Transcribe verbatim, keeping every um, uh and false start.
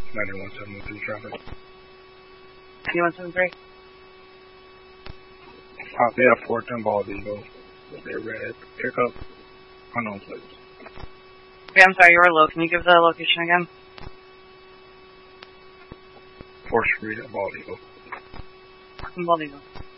ninety-one seventy-three traffic. ninety-one seventy-three? Pop, they have four ten Bald Eagle. They're red. Pickup. Unknown plates. Okay, I'm sorry, you were low. Can you give the location again? fourth Street at Bald Eagle. Bald Eagle.